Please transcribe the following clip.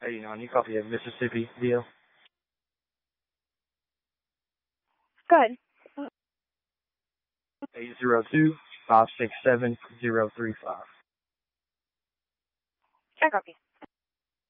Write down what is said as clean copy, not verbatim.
You copy a Mississippi deal? Good. 802-567-035. I copy.